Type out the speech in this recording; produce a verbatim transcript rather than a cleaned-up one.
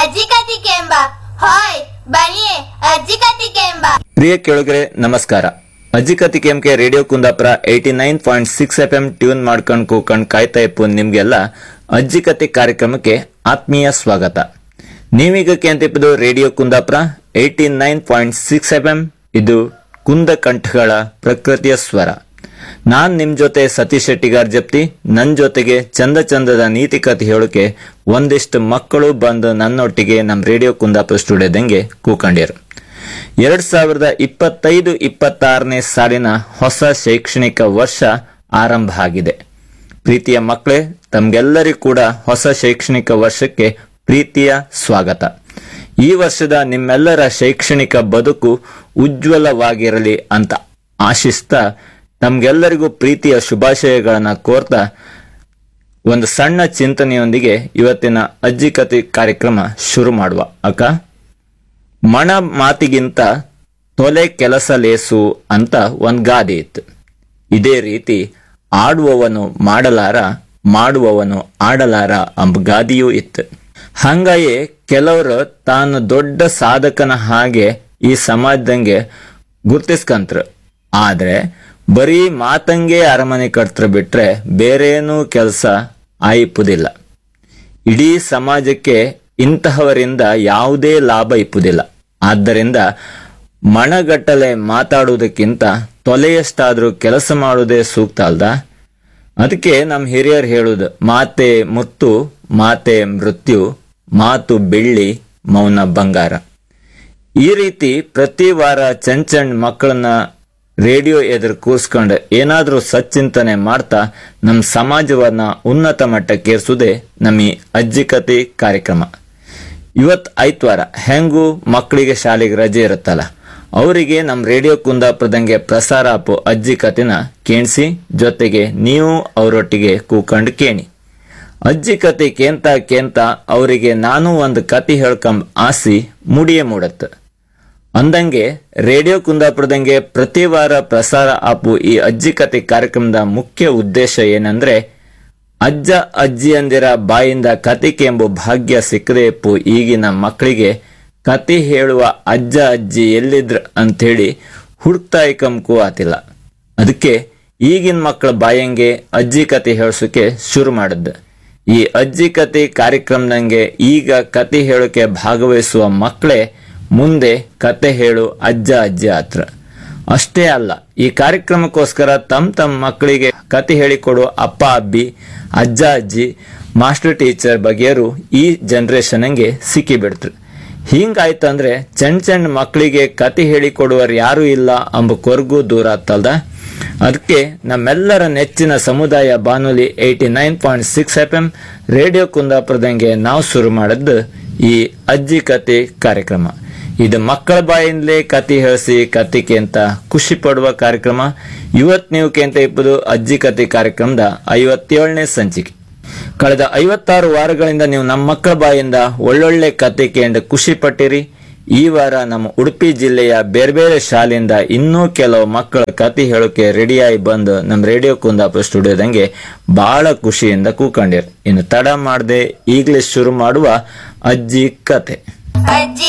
ಅಜ್ಜಿ ಕತಿ ಕೆಂಬ ಹಾಯ್ ಬನ್ನಿಯೇ ಅಜ್ಜಿ ಕತಿ ಕೆಂಬ. ಪ್ರಿಯ ಕೇಳುಗರೆ ನಮಸ್ಕಾರ. ಅಜ್ಜಿ ಕತಿ ಕೆಂಕೆ radio Kundapura eighty nine point six F M tune ಮಾಡ್ಕೊಂಡ್ ಕೂಕೊಂಡ್ ಕಾಯ್ತಾ ಇಪ್ಪು ನಿಮ್ಗೆಲ್ಲ ಅಜ್ಜಿ ಕತಿ ಕಾರ್ಯಕ್ರಮಕ್ಕೆ ಆತ್ಮೀಯ ಸ್ವಾಗತ. ನೀವೀಗ ಕೇಂತಿಪ್ಪದು radio Kundapura eighty nine point six F M. ಇದು ಕುಂದ ಕಂಠಗಳ ಪ್ರಕೃತಿಯ ಸ್ವರ. ನಾನ್ ನಿಮ್ ಜೊತೆ ಸತೀಶ್ ಶೆಟ್ಟಿಗಾರ್ ಜಪ್ತಿ. ನನ್ ಜೊತೆಗೆ ಚಂದ ಚಂದದ ನೀತಿ ಕಥೆ ಹೇಳೋಕೆ ಒಂದಿಷ್ಟು ಮಕ್ಕಳು ಬಂದು ನನ್ನೊಟ್ಟಿಗೆ ನಮ್ ರೇಡಿಯೋ ಕುಂದಾಪುರ ಸ್ಟುಡಿಯೋದಂಗೆ ಕೂಕೊಂಡಿರು. ಎರಡ್ ಸಾವಿರದ ಇಪ್ಪತ್ತೈದು ಇಪ್ಪತ್ತಾರನೇ ಸಾಲಿನ ಹೊಸ ಶೈಕ್ಷಣಿಕ ವರ್ಷ ಆರಂಭ ಆಗಿದೆ. ಪ್ರೀತಿಯ ಮಕ್ಕಳೇ, ತಮ್ಗೆಲ್ಲರಿಗೂ ಕೂಡ ಹೊಸ ಶೈಕ್ಷಣಿಕ ವರ್ಷಕ್ಕೆ ಪ್ರೀತಿಯ ಸ್ವಾಗತ. ಈ ವರ್ಷದ ನಿಮ್ಮೆಲ್ಲರ ಶೈಕ್ಷಣಿಕ ಬದುಕು ಉಜ್ವಲವಾಗಿರಲಿ ಅಂತ ಆಶಿಸ್ತಾ ತಮ್ಗೆಲ್ಲರಿಗೂ ಪ್ರೀತಿಯ ಶುಭಾಶಯಗಳನ್ನ ಕೋರ್ತಾ ಒಂದು ಸಣ್ಣ ಚಿಂತನೆಯೊಂದಿಗೆ ಇವತ್ತಿನ ಅಜ್ಜಿ ಕತೆ ಕಾರ್ಯಕ್ರಮ ಶುರು ಮಾಡುವ. ಅಕ್ಕ, ಮಣ ಮಾತಿಗಿಂತ ತೊಲೆ ಕೆಲಸ ಲೇಸು ಅಂತ ಒಂದ್ ಗಾದೆ ಇತ್ತು. ಇದೇ ರೀತಿ ಆಡುವವನು ಮಾಡಲಾರ, ಮಾಡುವವನು ಆಡಲಾರ ಎಂಬ ಗಾದೆಯೂ ಇತ್ತು. ಹಂಗಾಯೇ ಕೆಲವರು ತಾನು ದೊಡ್ಡ ಸಾಧಕನ ಹಾಗೆ ಈ ಸಮಾಜದಂಗೆ ಗುರ್ತಿಸ್ಕಂತ್ರ. ಆದ್ರೆ ಬರೀ ಮಾತಂಗೆ ಅರಮನೆ ಕಟ್ತ್ರ ಬಿಟ್ರೆ ಬೇರೇನೂ ಕೆಲಸ ಆಯಿಪುದಿಲ್ಲ. ಇಡೀ ಸಮಾಜಕ್ಕೆ ಇಂತಹವರಿಂದ ಯಾವುದೇ ಲಾಭ ಇಪ್ಪುದಿಲ್ಲ. ಆದ್ದರಿಂದ ಮಣಗಟ್ಟಲೆ ಮಾತಾಡುವುದಕ್ಕಿಂತ ತೊಲೆಯಷ್ಟಾದ್ರೂ ಕೆಲಸ ಮಾಡುವುದೇ ಸೂಕ್ತ ಅಲ್ದ? ಅದಕ್ಕೆ ನಮ್ಮ ಹಿರಿಯರು ಹೇಳುದು, ಮಾತೆ ಮುತ್ತು, ಮಾತೆ ಮೃತ್ಯು, ಮಾತು ಬೆಳ್ಳಿ, ಮೌನ ಬಂಗಾರ. ಈ ರೀತಿ ಪ್ರತಿ ವಾರ ಚಂದ್ ಚಂದ್ ಮಕ್ಕಳನ್ನ ರೇಡಿಯೋ ಎದುರು ಕೂರ್ಸ್ಕೊಂಡು ಏನಾದ್ರೂ ಸಚ್ಚಿಂತನೆ ಮಾಡ್ತಾ ನಮ್ಮ ಸಮಾಜವನ್ನ ಉನ್ನತ ಮಟ್ಟಕ್ಕೇರಿಸುವುದೇ ನಮ್ಮ ಈ ಅಜ್ಜಿ ಕತೆ ಕಾರ್ಯಕ್ರಮ. ಇವತ್ ಐತ್ವಾರ ಹೆಂಗೂ ಮಕ್ಕಳಿಗೆ ಶಾಲೆಗೆ ರಜೆ ಇರುತ್ತಲ್ಲ, ಅವರಿಗೆ ನಮ್ಮ ರೇಡಿಯೋ ಕುಂದಾಪುರದಂಗೆ ಪ್ರಸಾರ ಆಪು ಅಜ್ಜಿ ಕತೆನ ಕೇಣಿಸಿ, ಜೊತೆಗೆ ನೀವು ಅವರೊಟ್ಟಿಗೆ ಕೂಕೊಂಡು ಕೇಣಿ. ಅಜ್ಜಿ ಕತೆ ಕೇಂತ ಕೇಂತ ಅವರಿಗೆ ನಾನು ಒಂದು ಕತೆ ಹೇಳ್ಕೊಂಬ ಆಸಿ ಮುಡಿಯೇ ಮೂಡತ್ತ. ಅಂದಂಗೆ ರೇಡಿಯೋ ಕುಂದಾಪುರದಂಗೆ ಪ್ರತಿ ವಾರ ಪ್ರಸಾರ ಆಪು ಈ ಅಜ್ಜಿ ಕತೆ ಕಾರ್ಯಕ್ರಮದ ಮುಖ್ಯ ಉದ್ದೇಶ ಏನಂದ್ರೆ, ಅಜ್ಜ ಅಜ್ಜಿಯಂದಿರ ಬಾಯಿಂದ ಕತೆ ಎಂಬ ಭಾಗ್ಯ ಸಿಕ್ಕದೆ ಇಪ್ಪು ಈಗಿನ ಮಕ್ಕಳಿಗೆ ಕತೆ ಹೇಳುವ ಅಜ್ಜ ಅಜ್ಜಿ ಎಲ್ಲಿದ್ರ ಅಂಥೇಳಿ ಹುಡುಕ್ತಾ ಇಕಂಕೂ ಆತಿಲ್ಲ. ಅದಕ್ಕೆ ಈಗಿನ ಮಕ್ಕಳ ಬಾಯಂಗೆ ಅಜ್ಜಿ ಕತೆ ಹೇಳ್ಸೋಕೆ ಶುರು ಮಾಡಿದ್ದ. ಈ ಅಜ್ಜಿ ಕತೆ ಕಾರ್ಯಕ್ರಮದಂಗೆ ಈಗ ಕತೆ ಹೇಳೋಕೆ ಭಾಗವಹಿಸುವ ಮಕ್ಕಳೇ ಮುಂದೆ ಕತೆ ಹೇಳು ಅಜ್ಜ ಅಜ್ಜಿ ಹತ್ರ. ಅಷ್ಟೇ ಅಲ್ಲ, ಈ ಕಾರ್ಯಕ್ರಮಕ್ಕೋಸ್ಕರ ತಮ್ಮ ತಮ್ಮ ಮಕ್ಕಳಿಗೆ ಕತೆ ಹೇಳಿಕೊಡುವ ಅಪ್ಪ ಅಬ್ಬಿ, ಅಜ್ಜ ಅಜ್ಜಿ, ಮಾಸ್ಟರ್ ಟೀಚರ್ ಬಗೆಯರು ಈ ಜನರೇಷನ್ಗೆ ಸಿಕ್ಕಿಬಿಡ್ತಾರೆ. ಹಿಂಗಾಯ್ತಂದ್ರೆ ಚಂಡ್ ಚಂಡ್ ಮಕ್ಕಳಿಗೆ ಕತೆ ಹೇಳಿಕೊಡುವರು ಯಾರು ಇಲ್ಲ ಎಂಬ ಕೊರಗು ದೂರ ಆತಲ್ದ. ಅದಕ್ಕೆ ನಮ್ಮೆಲ್ಲರ ನೆಚ್ಚಿನ ಸಮುದಾಯ ಬಾನುಲಿ eighty nine point six F M radio ಕುಂದಾಪುರದಂಗೆ ನಾವು ಶುರು ಮಾಡಿದ್ದು ಈ ಅಜ್ಜಿ ಕತೆ ಕಾರ್ಯಕ್ರಮ. ಇದು ಮಕ್ಕಳ ಬಾಯಿಂದಲೇ ಕತೆ ಹೇಳಿಸಿ ಕತೆಗೆ ಅಂತ ಖುಷಿ ಪಡುವ ಕಾರ್ಯಕ್ರಮ. ಇವತ್ ನೀವು ಕೇಂತ ಇಪ್ಪದು ಅಜ್ಜಿ ಕತೆ ಕಾರ್ಯಕ್ರಮದ ಐವತ್ತೇಳನೇ ಸಂಚಿಕೆ. ಕಳೆದ ಐವತ್ತಾರು ವಾರಗಳಿಂದ ನೀವು ನಮ್ಮ ಮಕ್ಕಳ ಬಾಯಿಂದ ಒಳ್ಳೊಳ್ಳೆ ಕತೆ ಕೇಂದ್ರ ಖುಷಿ ಪಟ್ಟಿರಿ. ಈ ವಾರ ನಮ್ಮ ಉಡುಪಿ ಜಿಲ್ಲೆಯ ಬೇರೆ ಬೇರೆ ಶಾಲೆಯಿಂದ ಇನ್ನೂ ಕೆಲವು ಮಕ್ಕಳ ಕತೆ ಹೇಳೋಕೆ ರೆಡಿಯಾಗಿ ಬಂದು ನಮ್ಮ ರೇಡಿಯೋ ಕುಂದಾಪುರ ಸ್ಟುಡಿಯೋದಂಗೆ ಬಹಳ ಖುಷಿಯಿಂದ ಕೂಕೊಂಡಿರಿ. ಇನ್ನು ತಡ ಮಾಡದೆ ಈಗಲೇ ಶುರು ಮಾಡುವ ಅಜ್ಜಿ ಕತೆ. ಅಜ್ಜಿ